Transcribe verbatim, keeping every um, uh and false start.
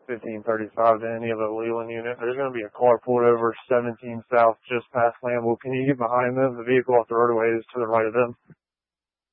fifteen thirty-five to any of the Leland unit. There's going to be a car pulled over seventeen south just past Lambeau. Can you get behind them? The vehicle off the roadway is to the right of them.